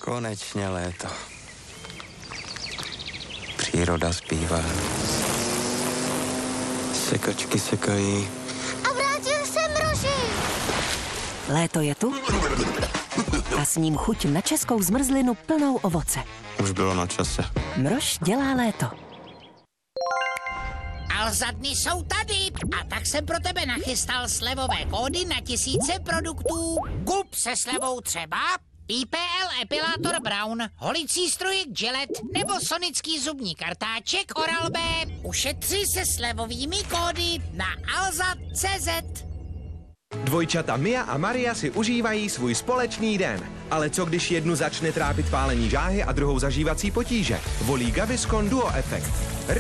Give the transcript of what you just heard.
Konečně léto. Příroda zpívá. Sekačky sekají. A vrátil se Mroži. Léto je tu a s ním chuť na českou zmrzlinu plnou ovoce. Už bylo na čase. Mrož dělá léto. Alza dny jsou tady a tak jsem pro tebe nachystal slevové kódy na tisíce produktů. Gulp se slevou třeba IPL epilátor Brown, holicí strojek Gillette nebo sonický zubní kartáček Oral-B. Ušetři se slevovými kódy na alza.cz. Dvojčata Mia a Maria si užívají svůj společný den. Ale co když jednu začne trápit pálení žáhy a druhou zažívací potíže? Volí Gaviscon Duo Effect.